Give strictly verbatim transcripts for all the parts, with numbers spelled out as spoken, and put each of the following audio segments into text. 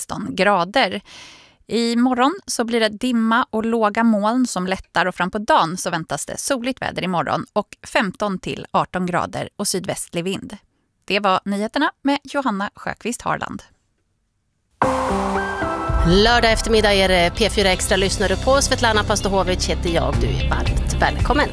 sexton grader. I morgon så blir det dimma och låga moln som lättar och fram på dagen så väntas det soligt väder imorgon och femton till arton grader och sydvästlig vind. Det var nyheterna med Johanna Sjöqvist Harland. Lördag eftermiddag är det P fyra Extra lyssnar du på. Svetlana Pastohovic heter jag. Du är varmt välkommen.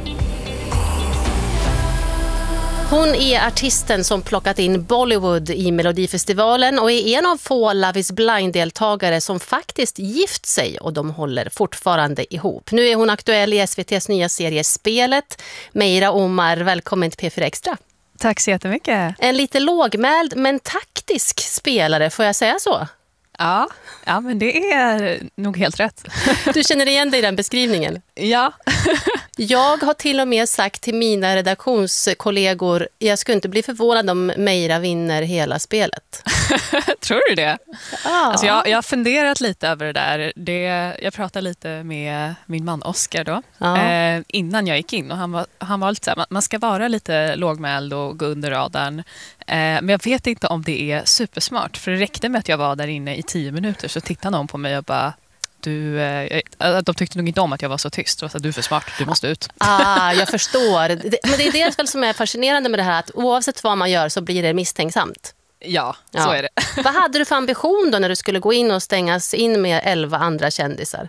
Hon är artisten som plockat in Bollywood i Melodifestivalen och är en av få Love is Blind-deltagare som faktiskt gift sig och de håller fortfarande ihop. Nu är hon aktuell i S V T:s nya serie Spelet. Meira Omar, välkommen till P fyra Extra. Tack så jättemycket. En lite lågmäld men taktisk spelare, får jag säga så? Ja, ja men det är nog helt rätt. Du känner igen dig i den beskrivningen? Ja. Jag har till och med sagt till mina redaktionskollegor, jag skulle inte bli förvånad om Meira vinner hela spelet. Tror du det? Ja. Alltså jag, jag har funderat lite över det där. Det, jag pratade lite med min man Oscar då, Ja. eh, innan jag gick in. Och han var, han var lite så här, man, man ska vara lite lågmäld och gå under radarn. Eh, men jag vet inte om det är supersmart. För det räckte med att jag var där inne i tio minuter så tittade någon på mig och bara... Du, eh, de tyckte nog inte om att jag var så tyst. Så du är för smart, du måste ut. Ah, jag förstår. Det, men det är det väl som är fascinerande med det här, att oavsett vad man gör så blir det misstänksamt. Ja, Ja. så är det. Vad hade du för ambition då när du skulle gå in och stängas in med elva andra kändisar?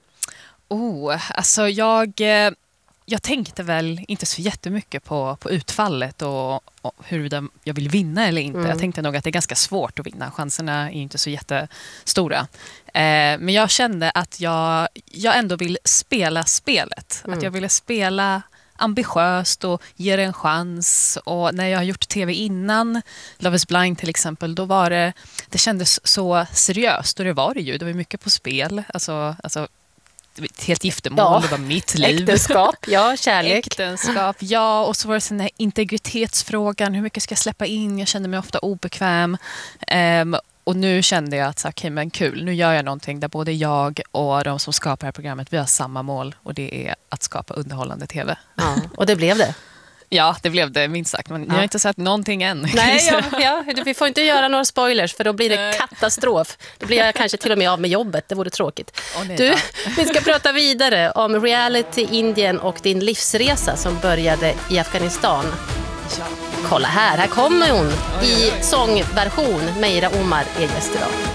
Oh, alltså jag, eh, jag tänkte väl inte så jättemycket på, på utfallet och, och huruvida jag vill vinna eller inte. Mm. Jag tänkte nog att det är ganska svårt att vinna. Chanserna är inte så jättestora. Eh, men jag kände att jag, jag ändå vill spela spelet. Mm. Att jag ville spela ambitiöst och ge det en chans. Och när jag har gjort tv innan, Love is Blind till exempel, då var det, det kändes så seriöst. Och det var det ju. Det var mycket på spel. Alltså... alltså ett helt giftermål, Ja. det var mitt liv. Äktenskap, ja, kärlek. Äktenskap, ja. Och så var det den här integritetsfrågan. Hur mycket ska jag släppa in? Jag kände mig ofta obekväm. Um, och nu kände jag att så, okay, men kul, nu gör jag någonting där både jag och de som skapar det här programmet, vi har samma mål. Och det är att skapa underhållande tv. Ja, och det blev det. Ja, det blev det minst sagt. Men Ja. jag har inte sett någonting än. Nej, ja, ja, vi får inte göra några spoilers för då blir det katastrof. Då blir jag kanske till och med av med jobbet, det vore tråkigt. Oh, nej, du, ja. vi ska prata vidare om reality Indien och din livsresa som började i Afghanistan. Ja. Kolla här, här kommer hon Oj, oj, i oj. sångversion. Meira Omar är gäst idag.